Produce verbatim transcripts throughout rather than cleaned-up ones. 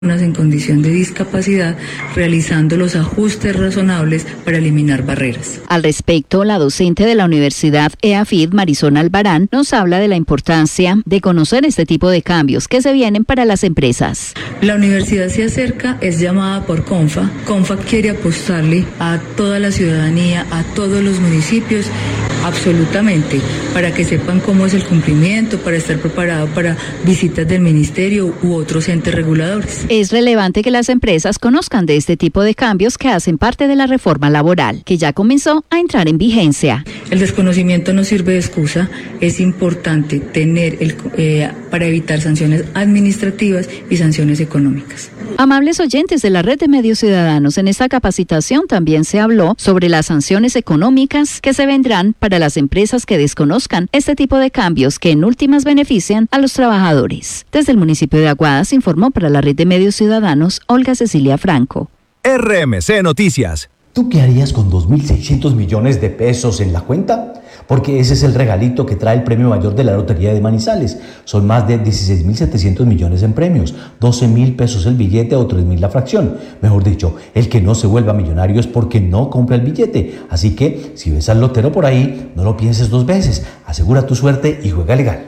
en condición de discapacidad, realizando los ajustes razonables para eliminar barreras. Al respecto, la docente de la Universidad E A F I D, Marisol Albarán, nos habla de la importancia de conocer este tipo de cambios que se vienen para las empresas. La universidad se acerca, es llamada por CONFA. CONFA quiere apostarle a toda la ciudadanía, a todos los municipios, absolutamente, para que sepan cómo es el cumplimiento, para estar preparado para visitas del ministerio u otros entes reguladores. Es relevante que las empresas conozcan de este tipo de cambios que hacen parte de la reforma laboral, que ya comenzó a entrar en vigencia. El desconocimiento no sirve de excusa, es importante tener el, eh, para evitar sanciones administrativas y sanciones económicas. Amables oyentes de la Red de Medios Ciudadanos, en esta capacitación también se habló sobre las sanciones económicas que se vendrán para las empresas que desconozcan este tipo de cambios que en últimas benefician a los trabajadores. Desde el municipio de Aguadas informó para la Red de Medios Ciudadanos Olga Cecilia Franco. R M C Noticias. ¿Tú qué harías con dos mil seiscientos millones de pesos en la cuenta? Porque ese es el regalito que trae el premio mayor de la Lotería de Manizales. Son más de dieciséis mil setecientos millones en premios, doce mil pesos el billete o tres mil la fracción. Mejor dicho, el que no se vuelva millonario es porque no compra el billete. Así que, si ves al lotero por ahí, no lo pienses dos veces. Asegura tu suerte y juega legal.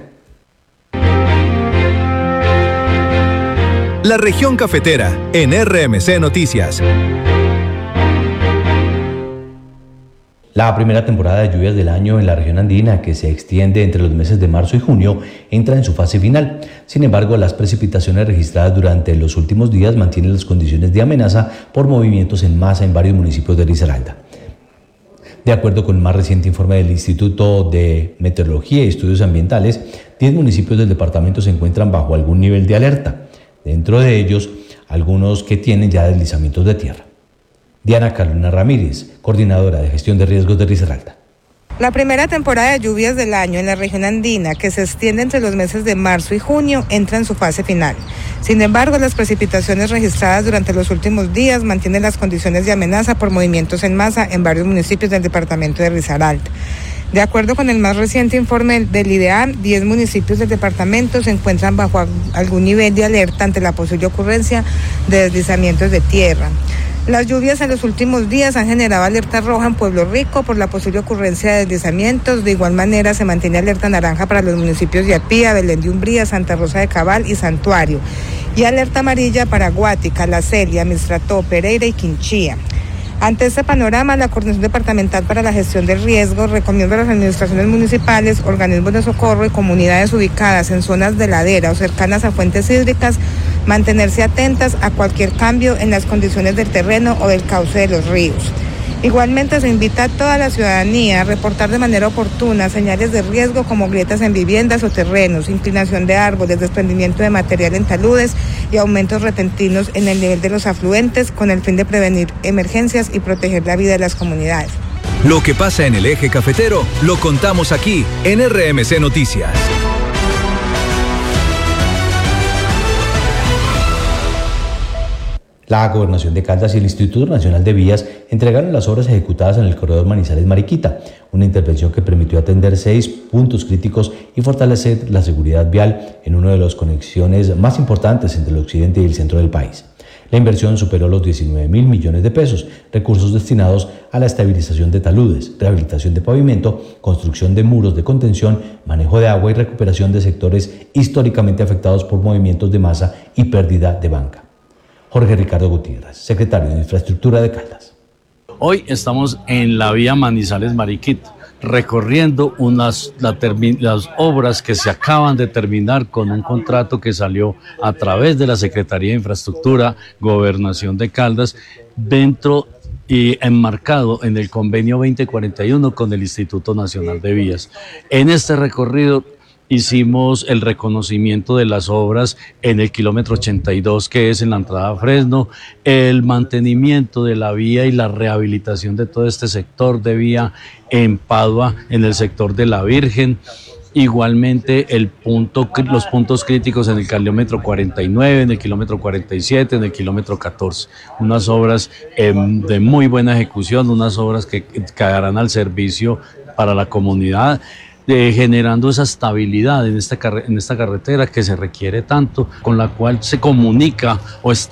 La región cafetera en R M C Noticias. La primera temporada de lluvias del año en la región andina, que se extiende entre los meses de marzo y junio, entra en su fase final. Sin embargo, las precipitaciones registradas durante los últimos días mantienen las condiciones de amenaza por movimientos en masa en varios municipios de Risaralda. De acuerdo con el más reciente informe del Instituto de Meteorología y Estudios Ambientales, diez municipios del departamento se encuentran bajo algún nivel de alerta. Dentro de ellos, algunos que tienen ya deslizamientos de tierra. Diana Carolina Ramírez, coordinadora de gestión de riesgos de Risaralda. La primera temporada de lluvias del año en la región andina, que se extiende entre los meses de marzo y junio, entra en su fase final. Sin embargo, las precipitaciones registradas durante los últimos días mantienen las condiciones de amenaza por movimientos en masa en varios municipios del departamento de Risaralda. De acuerdo con el más reciente informe del IDEAM, diez municipios del departamento se encuentran bajo algún nivel de alerta ante la posible ocurrencia de deslizamientos de tierra. Las lluvias en los últimos días han generado alerta roja en Pueblo Rico por la posible ocurrencia de deslizamientos. De igual manera, se mantiene alerta naranja para los municipios de Apía, Belén de Umbría, Santa Rosa de Cabal y Santuario. Y alerta amarilla para Guática, La Celia, Mistrató, Pereira y Quinchía. Ante este panorama, la Coordinación Departamental para la Gestión del Riesgo recomienda a las administraciones municipales, organismos de socorro y comunidades ubicadas en zonas de ladera o cercanas a fuentes hídricas mantenerse atentas a cualquier cambio en las condiciones del terreno o del cauce de los ríos. Igualmente se invita a toda la ciudadanía a reportar de manera oportuna señales de riesgo como grietas en viviendas o terrenos, inclinación de árboles, desprendimiento de material en taludes y aumentos repentinos en el nivel de los afluentes con el fin de prevenir emergencias y proteger la vida de las comunidades. Lo que pasa en el eje cafetero lo contamos aquí en R M C Noticias. La Gobernación de Caldas y el Instituto Nacional de Vías entregaron las obras ejecutadas en el corredor Manizales-Mariquita, una intervención que permitió atender seis puntos críticos y fortalecer la seguridad vial en una de las conexiones más importantes entre el occidente y el centro del país. La inversión superó los diecinueve mil millones de pesos, recursos destinados a la estabilización de taludes, rehabilitación de pavimento, construcción de muros de contención, manejo de agua y recuperación de sectores históricamente afectados por movimientos de masa y pérdida de banca. Jorge Ricardo Gutiérrez, secretario de Infraestructura de Caldas. Hoy estamos en la vía Manizales-Mariquita, recorriendo unas la termi, las obras que se acaban de terminar con un contrato que salió a través de la Secretaría de Infraestructura, Gobernación de Caldas, dentro y enmarcado en el convenio veinte cuarenta y uno con el Instituto Nacional de Vías. En este recorrido hicimos el reconocimiento de las obras en el kilómetro ochenta y dos, que es en la entrada a Fresno, el mantenimiento de la vía y la rehabilitación de todo este sector de vía en Padua, en el sector de la Virgen. Igualmente el punto, los puntos críticos en el kilómetro cuarenta y nueve, en el kilómetro cuarenta y siete, en el kilómetro catorce. Unas obras eh, de muy buena ejecución, unas obras que quedarán al servicio para la comunidad. de, generando esa estabilidad en esta, en esta carretera que se requiere tanto, con la cual se comunica o está